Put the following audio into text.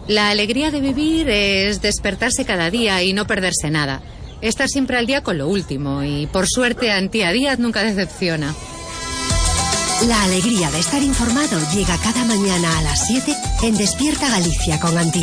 La alegría de vivir es despertarse cada día y no perderse nada. Estar siempre al día con lo último y, por suerte, Antía Díaz nunca decepciona. La alegría de estar informado llega cada mañana a las 7 en Despierta Galicia con Antía.